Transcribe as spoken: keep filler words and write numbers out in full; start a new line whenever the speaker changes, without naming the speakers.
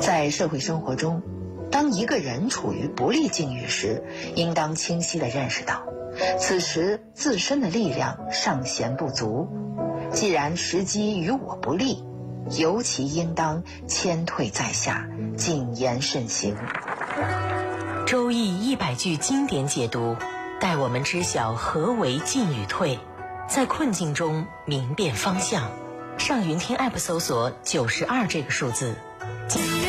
在社会生活中，当一个人处于不利境遇时，应当清晰地认识到，此时自身的力量尚显不足。既然时机与我不利，尤其应当谦退在下，谨言慎行。
周易一百句经典解读，带我们知晓何为进与退，在困境中明辨方向。上云听 App 搜索九十二这个数字。